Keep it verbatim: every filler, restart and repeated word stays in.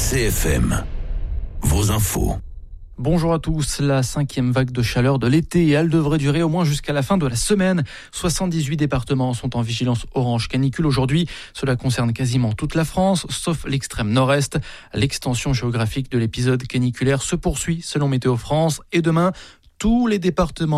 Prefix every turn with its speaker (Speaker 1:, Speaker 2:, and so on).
Speaker 1: C F M, vos infos.
Speaker 2: Bonjour à tous. La cinquième vague de chaleur de l'été, elle devrait durer au moins jusqu'à la fin de la semaine. soixante-dix-huit départements sont en vigilance orange canicule aujourd'hui. Cela concerne quasiment toute la France, sauf l'extrême nord-est. L'extension géographique de l'épisode caniculaire se poursuit selon Météo France. Et demain, tous les départements